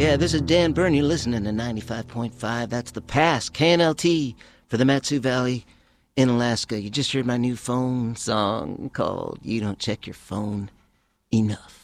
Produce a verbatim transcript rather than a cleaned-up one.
Yeah, this is Dan Byrne. You're listening to ninety-five point five. That's the past. K N L T for the Matsu Valley in Alaska. You just heard my new phone song called You Don't Check Your Phone Enough.